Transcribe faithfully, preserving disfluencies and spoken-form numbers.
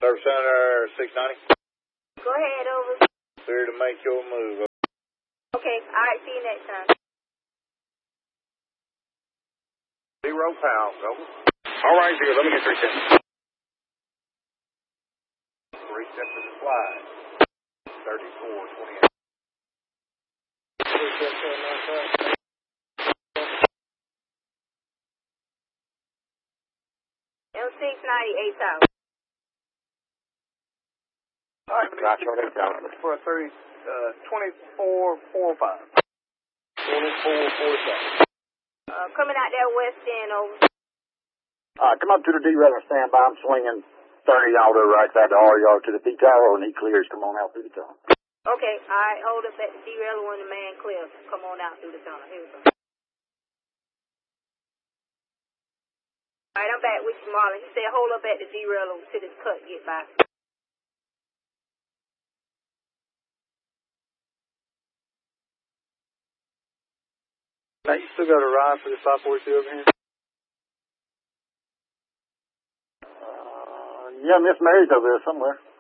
Service Center six ninety. Go ahead, over. Clear to make your move. Okay, alright, see you next time. Zero pounds, over. Alright, zero, let me get three steps. Three steps to the slide. thirty-four twenty-eight. Three steps to the north side. L six ninety-eight thousand. Alright, gotcha, eight thousand. For a thirty, uh, twenty-four forty-five. twenty-four forty-five. Uh, coming out that west end, over. Alright, come up to the D-rail and stand by. I'm swinging thirty out to the right side of the R yard to the B tower, and he clears. Come on out through the tunnel. Okay, alright, hold up at the D-rail when the man clears. Come on out through the tunnel. Here we go. Alright, I'm back with you, Marlon. He said hold up at the D-rail till this cut get by. Now, you still got a ride for the five forty-two over here? Uh, yeah, Miss Mary's over there somewhere.